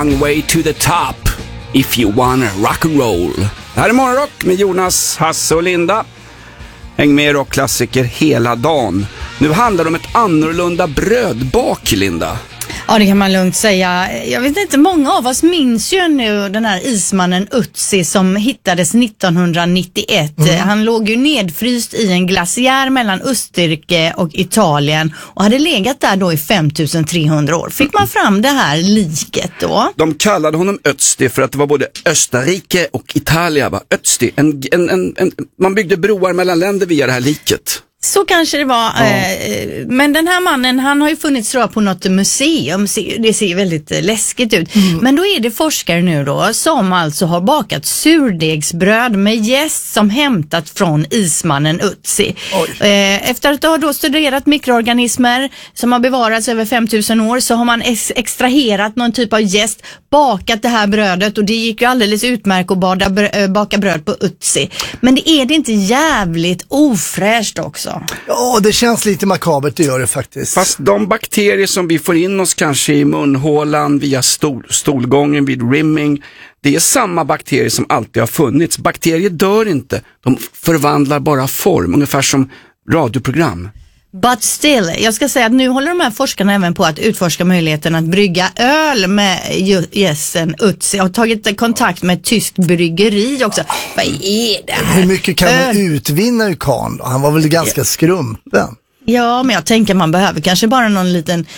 Way to the top if you wanna rock and roll. Det här är Morgonrock med Jonas, Hasse och Linda. Häng med rockklassiker hela dagen. Nu handlar det om ett annorlunda brödbak, Linda. Ja, det kan man lugnt säga. Jag vet inte, många av oss minns ju nu den här ismannen Ötzi som hittades 1991. Han låg ju nedfryst i en glaciär mellan Österrike och Italien och hade legat där då i 5300 år. Fick man fram det här liket då? De kallade honom Ötzi för att det var både Österrike och Italien. Ötzi, man byggde broar mellan länder via det här liket. Så kanske det var, men den här mannen, han har ju funnits på något museum, det ser väldigt läskigt ut. Men då är det forskare nu då som alltså har bakat surdegsbröd med jäst som hämtat från ismannen Ötzi. Efter att ha då studerat mikroorganismer som har bevarats över 5000 år så har man extraherat någon typ av jäst, bakat det här brödet och det gick ju alldeles utmärkt att baka bröd på Ötzi. Men det är det inte jävligt ofräscht också? Ja, det känns lite makabert, det gör det faktiskt. Fast de bakterier som vi får in oss kanske i munhålan via stolgången vid rimming, det är samma bakterier som alltid har funnits. Bakterier dör inte, de förvandlar bara form, ungefär som radioprogram. But still, jag ska säga att nu håller de här forskarna även på att utforska möjligheten att brygga öl med jästen Ötzi. Jag har tagit kontakt med ett tyskt bryggeri också. Vad är det här? Hur mycket kan man utvinna ur Kahn då? Han var väl ganska skrumpen. Ja, men jag tänker man behöver kanske bara någon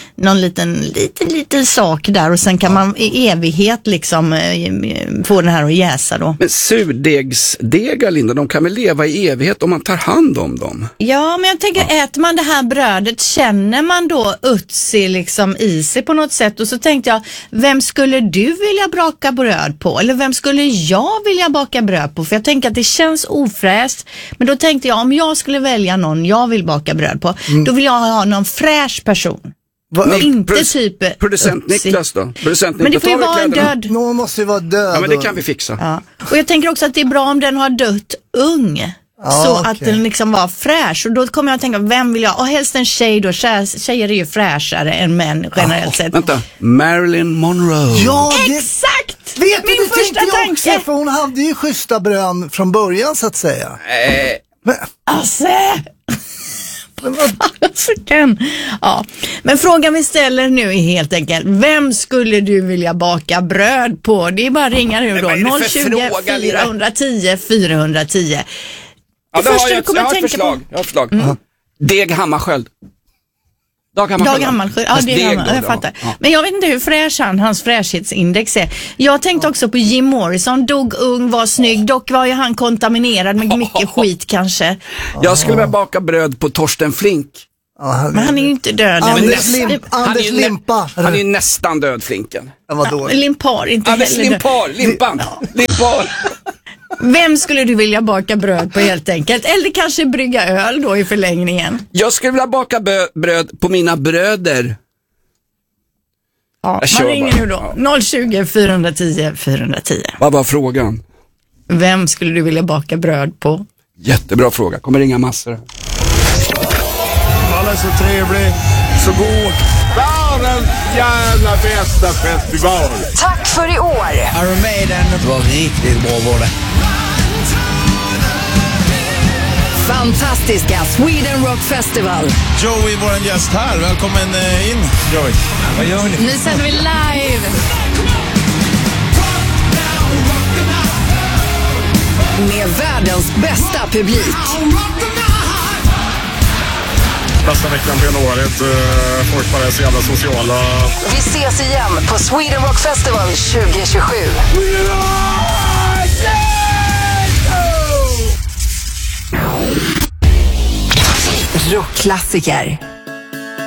liten sak där och sen kan man i evighet liksom få den här att jäsa då. Men surdegsdegar, Linda, de kan väl leva i evighet om man tar hand om dem? Ja, men jag tänker, äter man det här brödet, känner man då Ötzi liksom i sig på något sätt? Och så tänkte jag, vem skulle du vilja baka bröd på? Eller vem skulle jag vilja baka bröd på? För jag tänker att det känns ofräst. Men då tänkte jag, om jag skulle välja någon jag vill baka bröd på, då vill jag ha någon fräsch person. Inte typ producent Niklas då? Men det får ju vara en död. Någon måste ju vara död. Ja, men det kan vi fixa. Ja. Och jag tänker också att det är bra om den har dött ung. Så att den liksom var fräsch. Och då kommer jag att tänka, vem vill jag? Och helst en tjej då. Tjejer är ju fräschare än män generellt sett. Vänta, Marilyn Monroe. Ja, exakt! Vet Min du, första tanke. Också, för hon hade ju schyssta brön från början så att säga. Alltså... Ja. Men frågan vi ställer nu är helt enkelt, vem skulle du vilja baka bröd på? Det är bara att ringa nu då, 020 410 410. Ja, det har jag ett förslag. Deg Hammarskjöld. Dag Hammarskjöld. Ja, jag fattar. Ja. Men jag vet inte hur fräsch hans fräschhetsindex är. Jag tänkte också på Jim Morrison, dog ung, var snygg. Dock var ju han kontaminerad med mycket skit kanske. Jag skulle vilja baka bröd på Torsten Flink. Men han är ju inte död. Anders Limpa. Han är ju nästan död, Flinken. Limpar, inte heller. Limpar. Vem skulle du vilja baka bröd på helt enkelt? Eller kanske brygga öl då i förlängningen? Jag skulle vilja baka bröd på mina bröder. Ja, man ringer nu då. 020 410 410. Vad var frågan? Vem skulle du vilja baka bröd på? Jättebra fråga. Kommer ringa massor. Alla är så trevlig, så god. Världens jävla bästa festival. Tack för i år. Iron Maiden. Det var riktigt bra var det. Fantastiska Sweden Rock Festival. Joey, våran gäst här. Välkommen in, Joey. Vad gör ni? Nu sänder vi live. Med världens bästa publik. Bästa veckan på hela året. Folk bara är så jävla sociala. Vi ses igen på Sweden Rock Festival 2027. Rockklassiker.